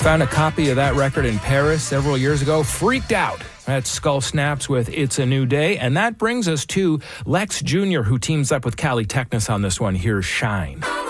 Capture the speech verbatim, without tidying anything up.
Found a copy of that record in Paris several years ago. Freaked out. That's Skull Snaps with It's a New Day. And that brings us to Lex Junior, who teams up with Cali Technis on this one. Here's Shine.